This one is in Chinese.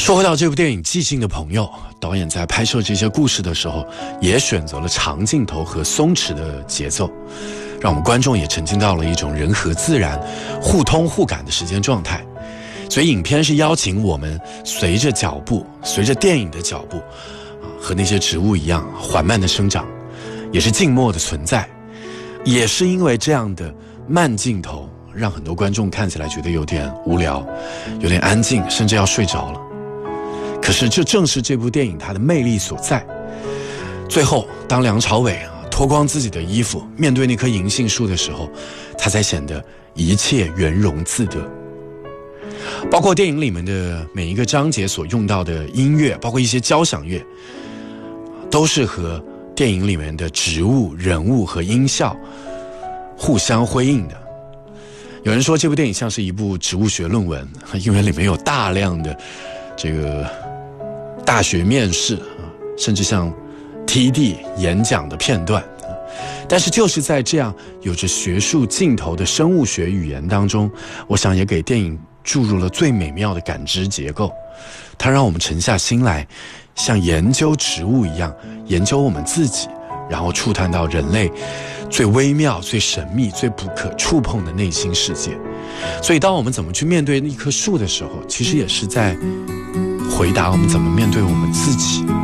说回到这部电影《寂静的朋友》，导演在拍摄这些故事的时候，也选择了长镜头和松弛的节奏，让我们观众也沉浸到了一种人和自然互通互感的时间状态。所以影片是邀请我们随着脚步，随着电影的脚步，和那些植物一样缓慢的生长，也是静默的存在。也是因为这样的慢镜头，让很多观众看起来觉得有点无聊，有点安静，甚至要睡着了。可是这正是这部电影它的魅力所在。最后当梁朝伟脱光自己的衣服，面对那棵银杏树的时候，他才显得一切圆融自得。包括电影里面的每一个章节所用到的音乐，包括一些交响乐，都是和电影里面的植物、人物和音效互相辉映的。有人说这部电影像是一部植物学论文，因为里面有大量的这个大学面试，甚至像 TED 演讲的片段。但是就是在这样有着学术劲头的生物学语言当中，我想也给电影注入了最美妙的感知结构。它让我们沉下心来，像研究植物一样研究我们自己，然后触探到人类最微妙、最神秘、最不可触碰的内心世界。所以当我们怎么去面对一棵树的时候，其实也是在回答我们怎么面对我们自己。